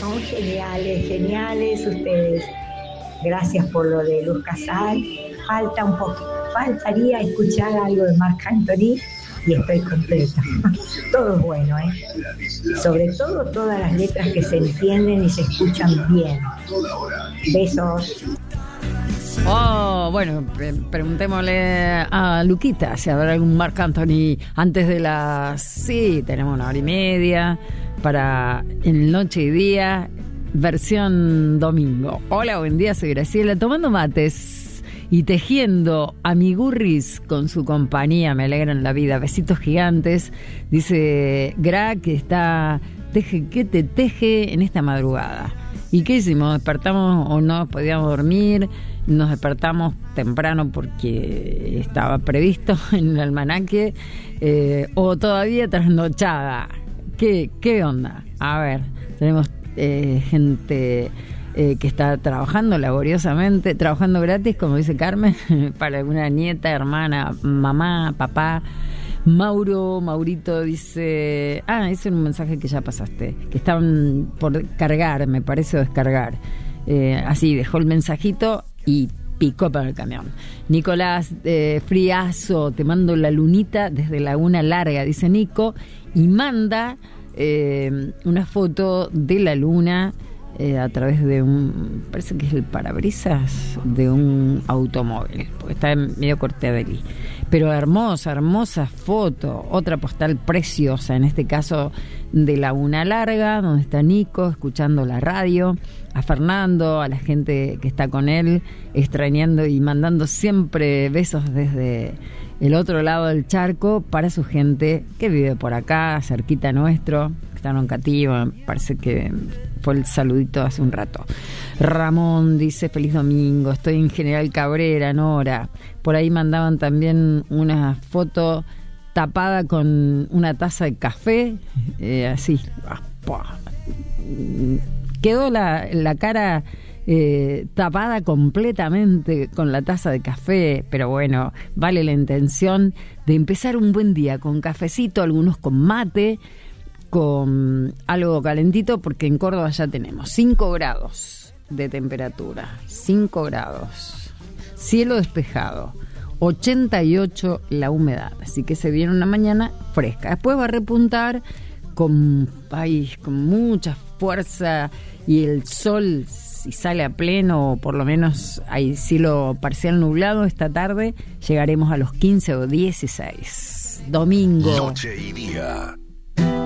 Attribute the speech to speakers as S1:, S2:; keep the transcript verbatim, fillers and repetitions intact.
S1: Son geniales, geniales ustedes. Gracias por lo de Luz Casal. Falta un poco, faltaría escuchar algo de Marc Anthony y estoy completa. Todo es bueno, ¿eh? Sobre todo todas las letras que se entienden y se escuchan bien. Besos.
S2: Oh, bueno, pre- preguntémosle a Luquita si habrá algún Marc Anthony antes de las... Sí, tenemos una hora y media para en Noche y Día, versión domingo. Hola, buen día, soy Graciela, tomando mates y tejiendo amigurris con su compañía, me alegran la vida. Besitos gigantes, dice Gra, que está... Teje, que te teje en esta madrugada. ¿Y qué hicimos? ¿Despertamos o no podíamos dormir? Nos despertamos temprano porque estaba previsto en el almanaque, eh, o todavía trasnochada. ¿Qué, qué onda? A ver, tenemos eh, gente eh, que está trabajando laboriosamente, trabajando gratis, como dice Carmen, para alguna nieta, hermana, mamá, papá. Mauro, Maurito dice... Ah, ese es un mensaje que ya pasaste, que estaban por cargar, me parece, o descargar. Eh, así, dejó el mensajito y picó para el camión. Nicolás eh, Friazo, te mando la lunita desde Laguna Larga, dice Nico, y manda eh, una foto de la luna eh, a través de un... Parece que es el parabrisas de un automóvil, porque está medio cortadeli. Pero hermosa, hermosa foto. Otra postal preciosa, en este caso de Laguna Larga, donde está Nico escuchando la radio, a Fernando, a la gente que está con él, extrañando y mandando siempre besos desde el otro lado del charco para su gente que vive por acá, cerquita nuestro, que está en Oncativo, parece que fue el saludito hace un rato. Ramón dice, feliz domingo, estoy en General Cabrera, Nora. Por ahí mandaban también una foto tapada con una taza de café, eh, así. Quedó la, la cara eh, tapada completamente con la taza de café, pero bueno, vale la intención de empezar un buen día con cafecito, algunos con mate, con algo calentito, porque en Córdoba ya tenemos cinco grados de temperatura, cinco grados, cielo despejado, ochenta y ocho la humedad, así que se viene una mañana fresca. Después va a repuntar con, ay, con mucha fuerza y el sol, si sale a pleno, o por lo menos hay cielo parcial nublado esta tarde, llegaremos a los quince o dieciséis. Domingo.
S3: Noche y Día.